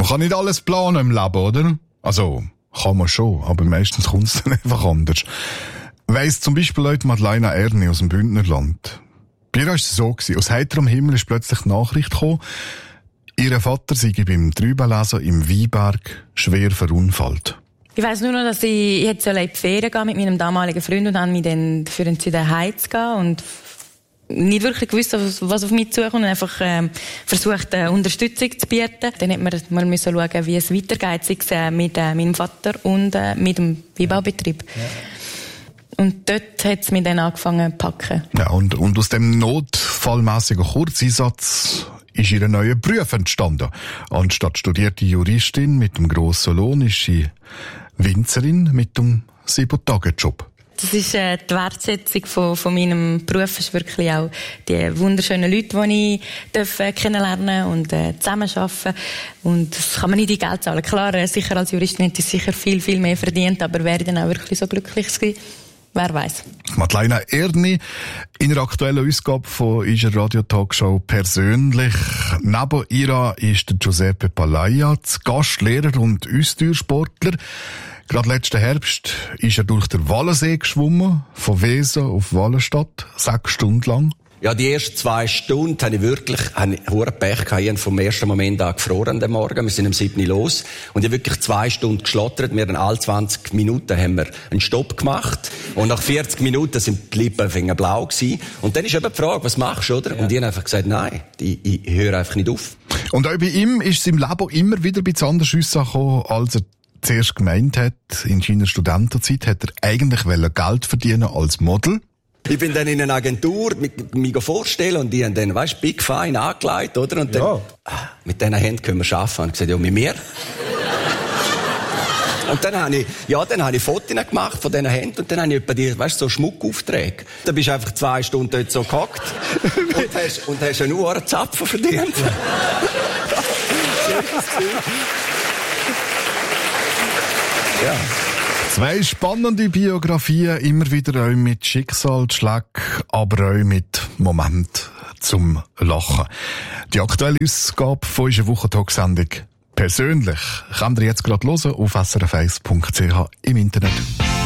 Man kann nicht alles planen im Leben, oder? Also, kann man schon, aber meistens kommt es dann einfach anders. Weiss zum Beispiel Leute Madeleine Erni aus dem Bündnerland. Bei ihr war es so, aus heiterem Himmel ist plötzlich die Nachricht gekommen, ihr Vater sei beim Trübenlesen im Weinberg schwer verunfallt. Ich weiss nur noch, dass ich jetzt in die Ferien gehen mit meinem damaligen Freund und dann mich dann dafür entschieden, heimzugehen und nicht wirklich gewusst, was auf mich zukommt und einfach versucht, Unterstützung zu bieten. Dann hat man mal müssen schauen, wie es weitergeht, sei es mit meinem Vater und mit dem Weinbaubetrieb. Ja. Und dort hat es mich dann angefangen zu packen. Ja, und aus dem notfallmässigen Kurzeinsatz ist ihr neuer Beruf entstanden. Anstatt studierte Juristin mit dem grossen Lohn ist sie Winzerin mit dem 7-Tage-Job. Das ist die Wertschätzung von meinem Beruf. Es ist wirklich auch die wunderschönen Leute, die ich kennenlernen und zusammenarbeiten. Und das kann man nicht in Geld zahlen. Klar, sicher als Juristin hätte ich sicher viel, viel mehr verdient, aber wäre ich dann auch wirklich so glücklich gewesen? Wer weiß. Madeleine Erni in der aktuellen Ausgabe von unserer Radio-Talkshow persönlich. Neben ihr ist der Giuseppe Palaia, Gastlehrer und Austauschsportler. Gerade letzten Herbst ist er durch den Wallensee geschwommen, von Wesen auf Wallenstadt, 6 Stunden lang. Ja, die ersten 2 Stunden hatte ich wirklich hohen Pech gehabt. Ich habe vom ersten Moment an gefroren am Morgen. Wir sind um 7 Uhr los. Und ich habe wirklich 2 Stunden geschlottert. Wir haben alle 20 Minuten haben wir einen Stopp gemacht. Und nach 40 Minuten sind die Lippen blau gewesen. Und dann ist eben die Frage, was machst du, oder? Ja. Und ich habe einfach gesagt, nein, ich höre einfach nicht auf. Und auch bei ihm ist es im Leben immer wieder ein bisschen anders rausgekommen, als er zuerst gemeint hat. In seiner Studentenzeit hat er eigentlich Geld verdienen als Model. Ich bin dann in einer Agentur, mich vorstellen, und die haben dann, Big Fine angelegt, oder? Und dann, mit diesen Händen können wir arbeiten. Und ich gesagt, ja, mit mir? Und dann habe ich Fotos gemacht von diesen Händen, und dann habe ich etwa die, so Schmuckaufträge. Dann bist du einfach 2 Stunden dort so gehockt und hast einen Uhrenzapfen verdient. Ja. 2 spannende Biografien, immer wieder auch mit Schicksalsschlägen, aber auch mit Moment zum Lachen. Die aktuelle Ausgabe von unserer Wochentag-Sendung persönlich könnt ihr jetzt gerade hören auf srf1.ch im Internet.